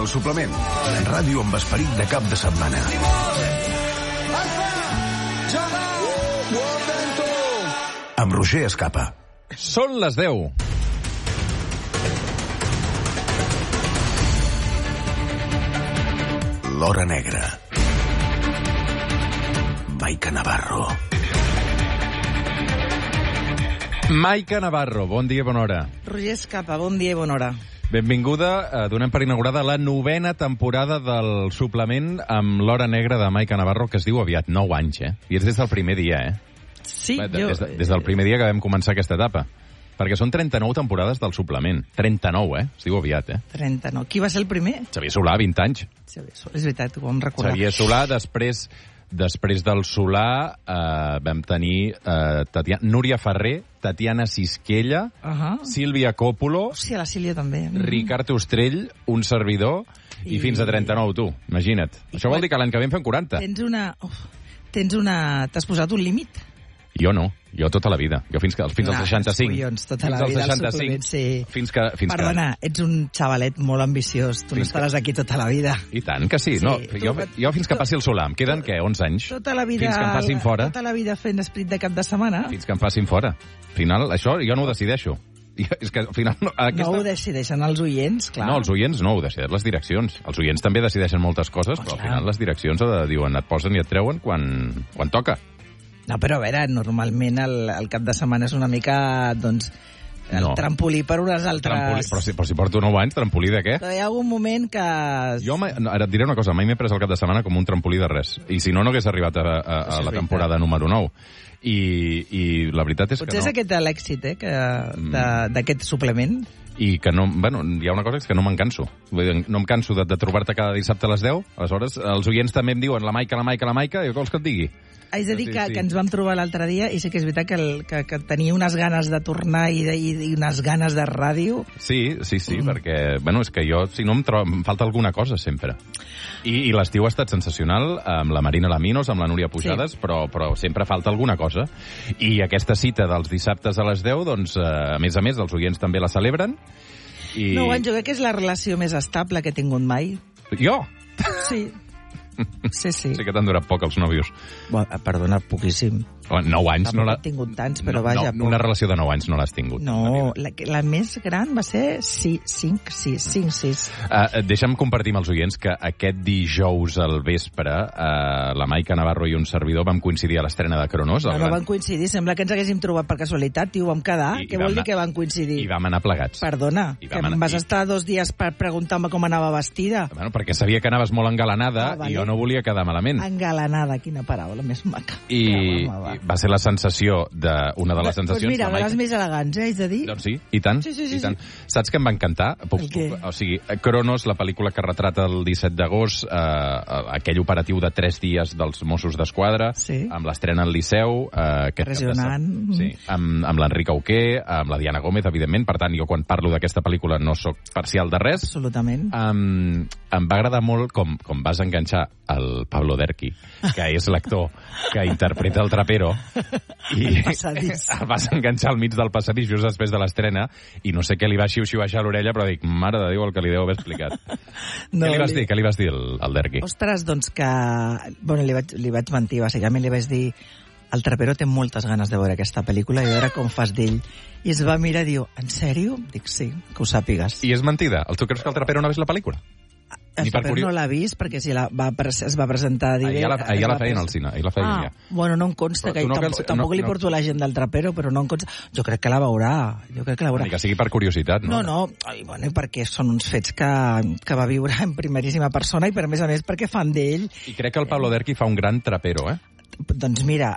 El suplement. Ràdio amb esperit de cap de setmana. Amb Roger Escapa. Són les 10. L'Hora Negra. Maica Navarro. Maica Navarro, bon dia, bona hora. Roger Escapa, bon dia i bona hora. Benvinguda, donem per inaugurada la 9a temporada del suplement amb l'Hora Negra de Maica Navarro, que es diu aviat 9 anys, I és des del primer dia, Sí, Des del primer dia que vam començar aquesta etapa. Perquè són 39 temporades del suplement. 39, Es diu aviat, 39. Qui va ser el primer? Xavier Solà, 20 anys. És veritat, ho vam recordar. Xavier Solà, després del Solà vam tenir Núria Ferrer, Tatiana Sisquella, Sílvia Coppolo, Hòstia, la Sílvia també. Ricard Ostrell, un servidor, i fins a 39, tu. Imagina't. Això vol dir que l'any que ve en fem 40. T'has posat un límit? Jo no, jo tota la vida. Jo fins als 65. Collons, tota la vida, als 65. Sí. Perdona, ets un xavalet molt ambiciós. Tu no estaràs aquí tota la vida. I tant que sí. No, jo fins que passi el Solà. Em queden, 11 anys? Tota la vida, fins que em passin fora. Tota la vida fent esprit de cap de setmana. Fins que em passin fora. Al final, això jo no ho decideixo. És que al final... No ho decideixen els oients, clar. No, els oients no ho decideixen les direccions. Els oients també decideixen moltes coses, però al final les direccions diuen, et posen i et treuen quan toca. No, però a veure, normalment el cap de setmana és una mica, el trampolí per unes altres... Però si porto 9 anys, trampolí de què? Però hi ha algun moment que... Jo ara et diré una cosa, mai m'he pres el cap de setmana com un trampolí de res. I si no hagués arribat a la temporada número 9. I la veritat és que no... Potser és aquest l'èxit, d'aquest suplement. I que no... Bueno, hi ha una cosa, és que no me'n canso. No em canso de trobar-te cada dissabte a les 10. Aleshores, els oients també em diuen la Maica, i jo, què vols que et digui? Haig de dir que ens vam trobar l'altre dia i sí que és veritat que tenia unes ganes de tornar i unes ganes de ràdio. Sí, perquè, bueno, és que jo, si no, em falta alguna cosa sempre. I l'estiu ha estat sensacional, amb la Marina Laminos, amb la Núria Pujades, però sempre falta alguna cosa. I aquesta cita dels dissabtes a les 10, doncs, a més, els oients també la celebren. No, jo crec que és la relació més estable que he tingut mai. Jo? Sí. Sí. Sí que t'han durat poc els nòvios. Perdona, poquíssim. 9 anys no l'ha... he tingut tants, però vaja... Una relació de 9 anys no l'has tingut. No, la més gran va ser 5, 6. Deixa'm compartir amb els oients que aquest dijous al vespre la Maica Navarro i un servidor vam coincidir a l'estrena de Cronos. No van coincidir, sembla que ens haguéssim trobat per casualitat i ho vam quedar. Què vol dir que van coincidir? I vam anar plegats. Perdona, que em vas estar 2 dies per preguntar-me com anava vestida. Bueno, perquè sabia que anaves molt engalanada i jo no volia quedar malament. Engalanada, quina paraula més maca. I va ser la sensació una de les sensacions... Doncs mira, de les més elegants, haig de dir. Doncs sí, i tant. Sí. Saps què em va encantar? O sigui, Cronos, la pel·lícula que retrata el 17 d'agost, aquell operatiu de 3 dies dels Mossos d'Esquadra, amb l'estrena al Liceu... Impressionant. Sí, amb l'Enric Auqué, amb la Diana Gómez, evidentment. Per tant, jo quan parlo d'aquesta pel·lícula no sóc parcial de res. Absolutament. Em va agradar molt com vas enganxar el Pablo Derqui, que és l'actor que interpreta el trapero, i el vas enganxar al mig del passadís just després de l'estrena, i no sé què li va xiu-xiuaixar a l'orella, però dic, mare de Déu, el que li deu haver explicat. Què li vas dir al Derqui? Ostres, doncs que... Bueno, li vaig mentir, bàsicament li vaig dir el trapero té moltes ganes de veure aquesta pel·lícula i veure com fas d'ell. I es va mirar i diu, en sèrio? Dic, sí, que ho sàpigues. I és mentida? Tu creus que el trapero no ha vist la pel·lícula? El trapero no l'ha vist perquè si es va presentar... Ahir la feien al cine, ahir la feien ja. Bueno, no em consta, que tampoc li porto la gent del trapero, però no em consta... Jo crec que la veurà, Ni que sigui per curiositat, no? No, perquè són uns fets que va viure en primeríssima persona i, a més, perquè fan d'ell... I crec que el Pablo Derqui fa un gran trapero, Doncs mira,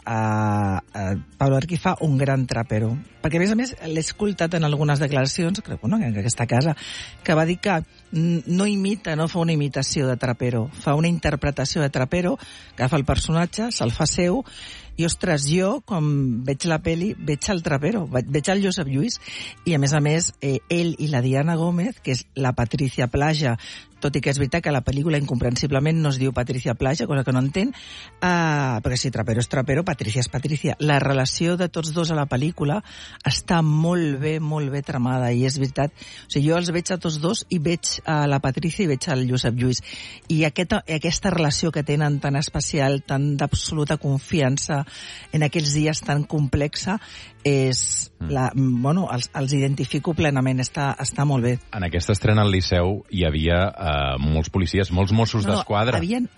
Pablo Derqui fa un gran trapero. Perquè, a més, l'he escoltat en algunes declaracions, crec, en aquesta casa, que va dir que no fa una imitació de trapero, fa una interpretació de trapero, que fa el personatge, se'l fa seu, I, ostres, jo, quan veig la peli, veig el trapero, veig el Josep Lluís, i, a més, ell i la Diana Gómez, que és la Patricia Plaja, tot i que és veritat que la pel·lícula incomprensiblement no es diu Patricia Plaja, cosa que no entenc, perquè si trapero és trapero, Patricia és Patricia. La relació de tots dos a la pel·lícula està molt bé tramada, i és veritat. O sigui, jo els veig a tots dos i veig a la Patricia i veig al Josep Lluís. I aquesta relació que tenen tan especial, tan d'absoluta confiança en aquells dies tan complexa, els identifico plenament, està molt bé. En aquesta estrena al Liceu hi havia molts policies, molts Mossos d'Esquadra. Havien